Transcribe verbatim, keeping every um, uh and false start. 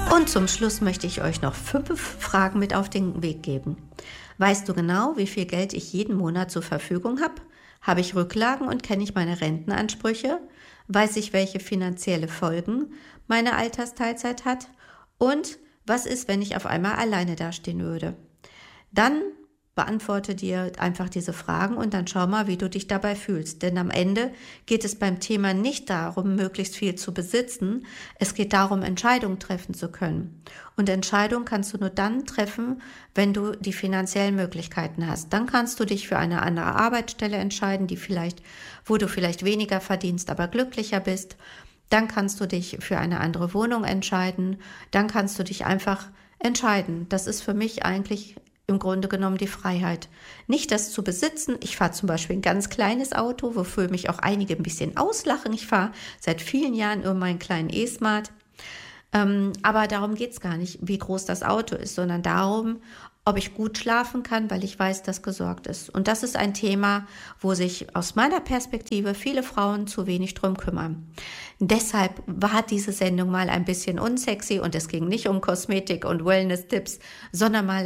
Und zum Schluss möchte ich euch noch fünf Fragen mit auf den Weg geben. Weißt du genau, wie viel Geld ich jeden Monat zur Verfügung habe? Habe ich Rücklagen und kenne ich meine Rentenansprüche? Weiß ich, welche finanzielle Folgen meine Altersteilzeit hat? Und was ist, wenn ich auf einmal alleine dastehen würde? Dann beantworte dir einfach diese Fragen und dann schau mal, wie du dich dabei fühlst. Denn am Ende geht es beim Thema nicht darum, möglichst viel zu besitzen. Es geht darum, Entscheidungen treffen zu können. Und Entscheidungen kannst du nur dann treffen, wenn du die finanziellen Möglichkeiten hast. Dann kannst du dich für eine andere Arbeitsstelle entscheiden, die vielleicht, wo du vielleicht weniger verdienst, aber glücklicher bist. Dann kannst du dich für eine andere Wohnung entscheiden. Dann kannst du dich einfach entscheiden. Das ist für mich eigentlich im Grunde genommen die Freiheit. Nicht das zu besitzen. Ich fahre zum Beispiel ein ganz kleines Auto, wofür mich auch einige ein bisschen auslachen. Ich fahre seit vielen Jahren nur meinen kleinen E-Smart. Ähm, aber darum geht es gar nicht, wie groß das Auto ist, sondern darum, ob ich gut schlafen kann, weil ich weiß, dass gesorgt ist. Und das ist ein Thema, wo sich aus meiner Perspektive viele Frauen zu wenig drum kümmern. Deshalb war diese Sendung mal ein bisschen unsexy und es ging nicht um Kosmetik und Wellness-Tipps, sondern mal